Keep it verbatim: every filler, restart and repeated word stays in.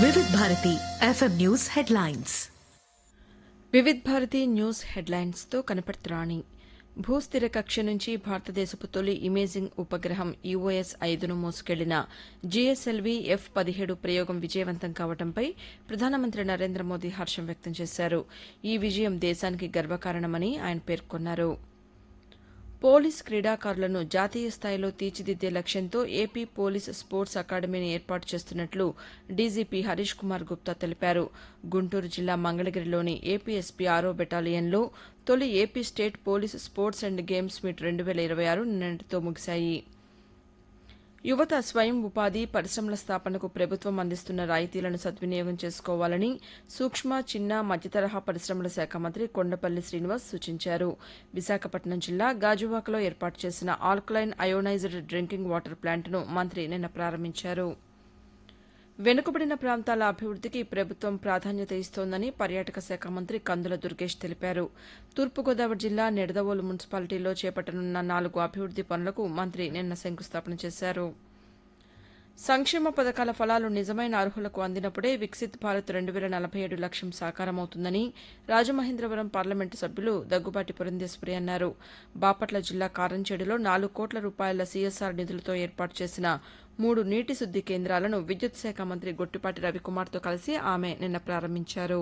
వివిధ Bharati FM news headlines. Vividh Bharati news హెడ్లైన్స్తో కనపడుతురాణి. భూస్థిర కక్ష నుంచి భారతదేశపు తొలి ఇమేజింగ్ ఉపగ్రహం యూఓఎస్ ఐదును మోసుకెళ్లిన జీఎస్ఎల్వీ ఎఫ్ పదిహేడు ప్రయోగం విజయవంతం కావడంపై ప్రధానమంత్రి నరేంద్ర మోదీ హర్షం వ్యక్తం చేశారు. ఈ విజయం దేశానికి గర్వకారణమని ఆయన పేర్కొన్నారు. పోలీస్ క్రీడాకారులను జాతీయ స్థాయిలో తీర్చిదిద్దే లక్ష్యంతో ఏపీ పోలీస్ స్పోర్ట్స్ అకాడమీని ఏర్పాటు చేస్తున్నట్లు డీజీపీ హరీష్ కుమార్ గుప్తా తెలిపారు. గుంటూరు జిల్లా మంగళగిరిలోని ఏపీఎస్పీ ఆరో బెటాలియన్లో తొలి AP state police sports and games meet రెండు వేల ఇరవై ఆరు నిన్నటితో ముగిశాయి. యువత స్వయం ఉపాధి, పరిశ్రమల స్థాపనకు ప్రభుత్వం అందిస్తున్న రాయితీలను సద్వినియోగం చేసుకోవాలని సూక్ష్మ, చిన్న, మధ్యతరహా పరిశ్రమల శాఖ మంత్రి కొండపల్లి శ్రీనివాస్ సూచించారు. విశాఖపట్నం జిల్లా గాజువాకలో ఏర్పాటు చేసిన ఆల్కలైన్ అయోనైజ్డ్ డ్రింకింగ్ వాటర్ ప్లాంట్ను మంత్రి నిన్న ప్రారంభించారు. వెనుకబడిన ప్రాంతాల అభివృద్దికి ప్రభుత్వం ప్రాధాన్యత ఇస్తోందని పర్యాటక శాఖ మంత్రి కందుల దుర్గేష్ తెలిపారు. తూర్పుగోదావరి జిల్లా నిడదవోలు మున్సిపాలిటీలో చేపట్టనున్న నాలుగు అభివృద్ది పనులకు మంత్రి నిన్న శంకుస్థాపన చేశారు. సంక్షేమ పథకాల ఫలాలు నిజమైన అర్హులకు అందినప్పుడే వికసిత్ భారత్ రెండు వేల నలభై ఏడు లక్ష్యం సాకారమవుతుందని రాజమహేంద్రవరం పార్లమెంటు సభ్యులు దగ్గుబాటి పురంధేశ్వరి అన్నారు. బాపట్ల జిల్లా కారంచేడులో నాలుగు కోట్ల రూపాయల సీఎస్ఆర్ నిధులతో ఏర్పాటు చేసిన మూడు నీటి శుద్ది కేంద్రాలను విద్యుత్ శాఖ మంత్రి గొట్టిపాటి రవికుమార్తో కలిసి ఆమె నిన్న ప్రారంభించారు.